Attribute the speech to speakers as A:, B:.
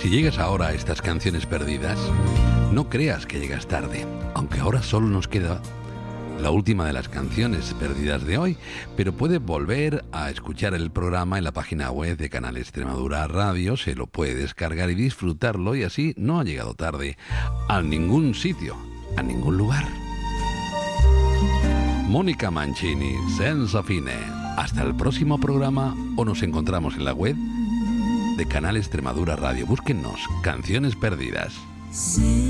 A: Si llegas ahora a estas canciones perdidas, no creas que llegas tarde, aunque ahora solo nos queda la última de las canciones perdidas de hoy, pero puedes volver a escuchar el programa en la página web de Canal Extremadura Radio, se lo puede descargar y disfrutarlo, y así no ha llegado tarde a ningún sitio, a ningún lugar. Mónica Mancini, Senza Fine. Hasta el próximo programa, o nos encontramos en la web de Canal Extremadura Radio. Búsquennos, Canciones Perdidas.